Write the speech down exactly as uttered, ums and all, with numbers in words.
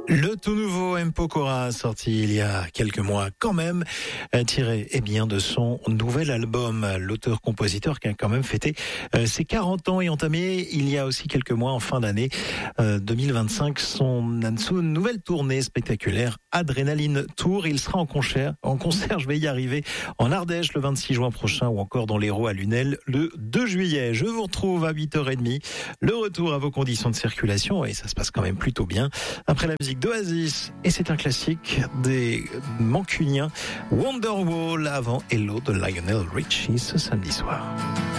Le tout nouveau M. Pokora, sorti il y a quelques mois quand même, tiré eh bien, de son nouvel album. L'auteur-compositeur qui a quand même fêté euh, ses quarante ans et entamé il y a aussi quelques mois en fin d'année euh, deux mille vingt-cinq son, son nouvelle tournée spectaculaire Adrénaline Tour. Il sera en concert, en concert, je vais y arriver, en Ardèche le vingt-six juin prochain ou encore dans l'Hérault à Lunel le deux juillet. Je vous retrouve à huit heures trente. Le retour à vos conditions de circulation et ça se passe quand même plutôt bien. Après la musique d'Oasis, et c'est un classique des Mancuniens, Wonderwall avant Hello de Lionel Richie ce samedi soir.